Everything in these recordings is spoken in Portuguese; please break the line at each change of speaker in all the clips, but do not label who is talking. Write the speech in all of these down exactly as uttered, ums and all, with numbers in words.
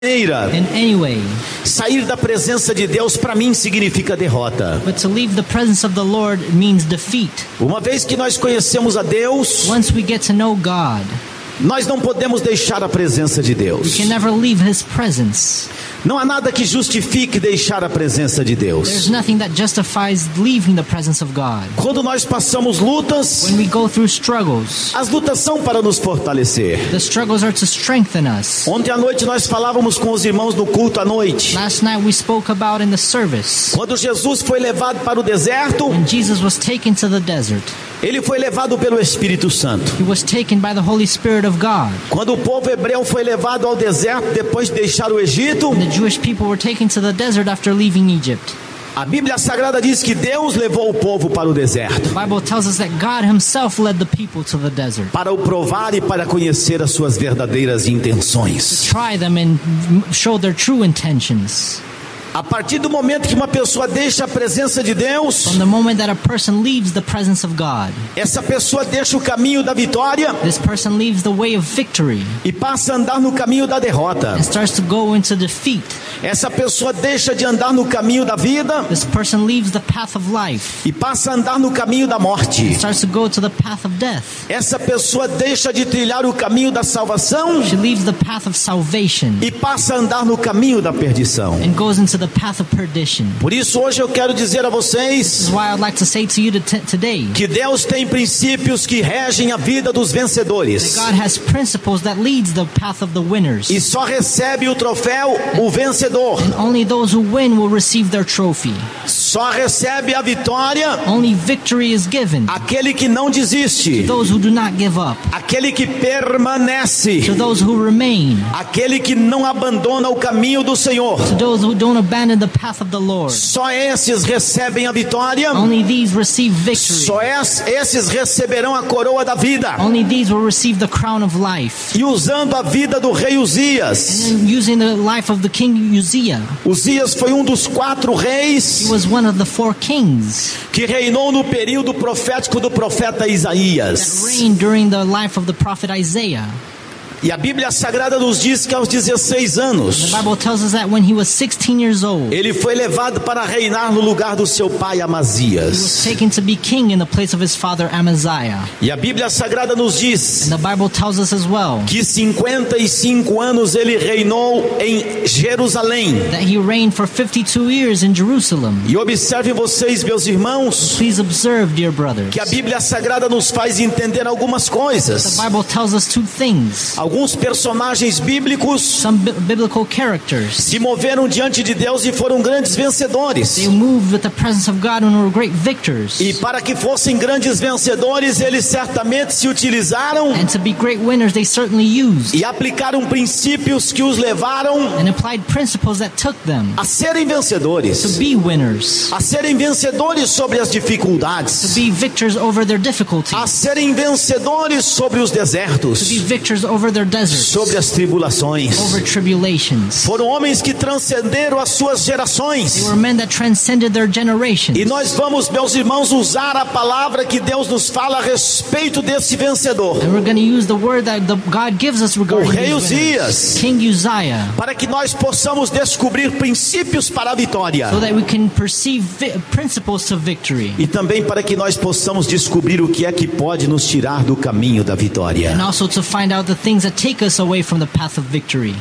In any way.
Sair da presença de Deus para mim significa derrota.
But to leave the presence of the Lord means defeat.
Uma vez que nós conhecemos a Deus,
Once we get to know God,
nós não podemos deixar a presença de
we
Deus.
can never leave His presence.
Não há nada que justifique deixar a presença de
There's
Deus.
nothing that justifies leaving the presence of God.
Quando nós passamos lutas,
When we go through struggles,
as lutas são para nos fortalecer.
the struggles are to strengthen us.
Ontem à noite nós falávamos com os irmãos no culto à noite.
Last night we spoke about in the service,
Quando Jesus foi levado para o deserto,
when Jesus was taken to the desert,
ele foi levado pelo Espírito Santo.
He was taken by the Holy Spirit of God.
Quando o povo hebreu foi levado ao deserto depois de deixar o Egito,
The Jewish people were taken to the desert after leaving Egypt.
a Bíblia Sagrada diz que Deus levou o povo para o deserto,
The Bible tells us that God Himself led the people to the desert.
para o provar e para conhecer as suas verdadeiras intenções.
Try them and show their true intentions.
A partir do momento que uma pessoa deixa a presença de Deus,
From the moment that a person leaves the presence of God,
essa pessoa deixa o caminho da vitória
this person leaves the way of victory
e passa a andar no caminho da derrota.
and starts to go into defeat.
Essa pessoa deixa de andar no caminho da vida
This person leaves the path of life
e passa a andar no caminho da morte.
and starts to go to the path of death.
Essa pessoa deixa de trilhar o caminho da salvação
She leaves the path of salvation
e passa a andar no caminho da perdição.
and goes into the path of perdition.
Por isso hoje eu quero dizer a
This is
vocês
why I'd like to say to you to t- today
que Deus tem princípios que regem a vida dos vencedores.
that God has principles that leads the path of the winners.
E só recebe o troféu o vencedor.
Only those who win will receive their trophy.
Só recebe a vitória
Only victory is given
aquele que não
to
desiste,
those who do not give up,
aquele que permanece,
to those who remain,
aquele que não abandona o caminho do Senhor.
to those who don't abandon the path of the Lord.
Só esses recebem a vitória.
Only these receive victory.
Só es- esses receberão a coroa da vida.
Only these will receive the crown of life.
E usando a vida do rei Uzias,
And using the life of the king Uzziah,
Uzias foi um dos quatro
he
reis
was one of the four kings
que reinou no período profético do profeta
that
Isaías.
reigned during the life of the prophet Isaiah.
E a Bíblia Sagrada nos diz que aos dezesseis anos
The Bible tells us that when he was sixteen years old,
ele foi levado para reinar no lugar do seu pai
he was
Amazias.
taken to be king in the place of his father Amaziah.
E a Bíblia Sagrada nos diz
And the Bible tells us as well
que cinquenta e cinco anos ele reinou em Jerusalém.
that he reigned for fifty-two years in Jerusalem.
E observem vocês, meus irmãos,
Please observe, dear brothers,
que a Bíblia Sagrada nos faz entender algumas
the
coisas.
Bible tells us two things.
Alguns personagens bíblicos
Some bi- biblical characters,
se moveram diante de Deus e foram grandes vencedores.
they moved with the presence of God and were great victors.
E para que fossem grandes vencedores, eles certamente se utilizaram
And to be great winners, they certainly used
e aplicaram princípios que os levaram
and applied principles that took them
a serem
to
vencedores,
be winners,
a serem vencedores sobre as
to
dificuldades,
be victors over their difficulties,
a serem vencedores sobre os
to be
desertos,
victors over their deserts,
sobre as tribulações.
over tribulations.
Foram homens que transcenderam as suas
They
gerações.
were men that transcended their generations.
E nós vamos, meus irmãos, usar a palavra que Deus nos fala a respeito desse vencedor,
And we're going to use the word that the, God gives us regarding
o rei
these winners.
Uzias,
King Uzziah,
para que nós possamos descobrir princípios para a vitória
so that we can perceive vi- principles to victory.
e também para que nós possamos descobrir o que é que pode nos tirar do caminho da vitória.
And also to find out the things that take us away from the path of victory.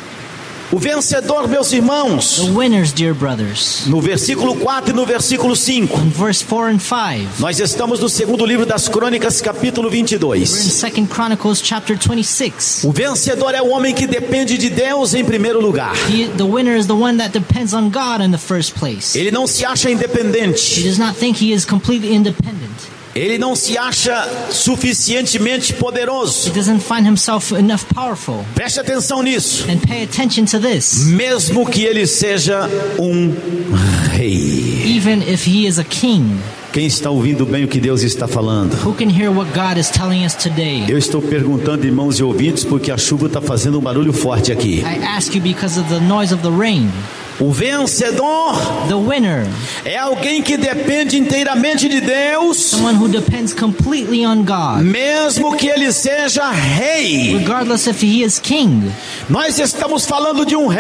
O vencedor, meus irmãos,
The winners, dear brothers.
no versículo quatro e no versículo cinco,
In verse four and five,
nós estamos no segundo livro das Crônicas, capítulo vinte e
we're in
dois.
Second Chronicles chapter twenty-six.
O vencedor é o homem que depende de Deus em primeiro lugar.
He, the winner is the one that depends on God in the first place.
Ele não se acha
He
independente.
does not think he is completely independent.
Ele não se acha suficientemente
He
poderoso.
doesn't find himself enough powerful.
Preste atenção nisso.
And pay attention to this.
Mesmo que ele seja um rei.
Even if he is a king,
Quem está ouvindo bem o que Deus está falando?
who can hear what God is telling us today?
Eu estou perguntando, irmãos e ouvintes, porque a chuva está fazendo um barulho forte aqui.
I ask you because of the noise of the rain.
O vencedor
The winner,
é alguém que depende inteiramente de Deus,
someone who depends completely on God,
mesmo que ele seja rei.
regardless if he is king.
Nós estamos falando de um